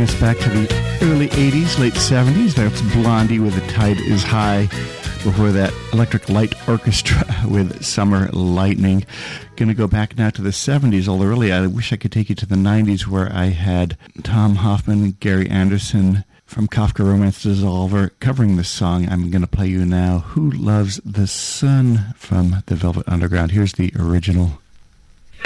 us back to the early 80s, late 70s. That's Blondie with The Tide is High. Before that, Electric Light Orchestra with Summer Lightning. Going to go back now to the 70s, although really I wish I could take you to the 90s, where I had Tom Hoffman, Gary Anderson from Kafka Romance Dissolver covering this song. I'm going to play you now Who Loves the Sun from the Velvet Underground. Here's the original.